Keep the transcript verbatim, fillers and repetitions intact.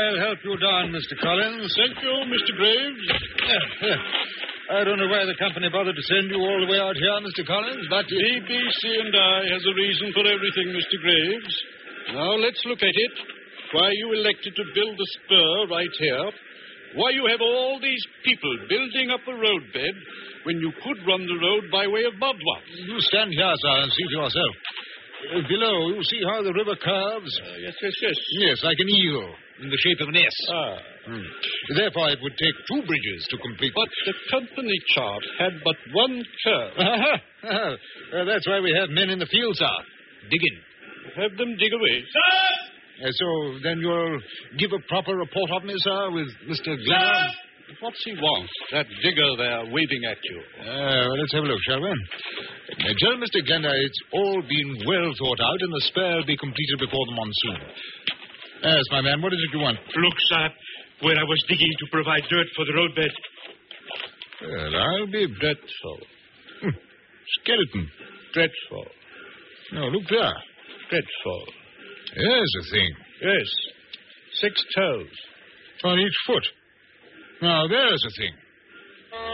I'll help you down, Mister Collins. Thank you, Mister Graves. I don't know why the company bothered to send you all the way out here, Mister Collins, but... B B C and I has a reason for everything, Mister Graves. Now, let's look at it. Why you elected to build the spur right here. Why you have all these people building up a roadbed when you could run the road by way of barbed wire. You stand here, sir, and see for yourself. Uh, below, you see how the river curves? Uh, yes, yes, yes. Yes, like an eagle, in the shape of an S. Ah. Hmm. Therefore, it would take two bridges to complete... But the company chart had but one curve. uh, that's why we have men in the field, sir. Digging. Have them dig away. Sir! Uh, so, then you'll give a proper report of me, sir, with Mister Glenn? What's he want? That digger there waving at you. Uh, well, let's have a look, shall we? Uh, tell Mister Glenda it's all been well thought out and the spare will be completed before the monsoon. Yes, my man, what is it you want? Look, sir, where I was digging to provide dirt for the roadbed. Well, I'll be Dreadful. Hmm. Skeleton. Dreadful. No, look there. Dreadful. Here's the thing. Yes. Six toes. On each foot. Now, there's the thing.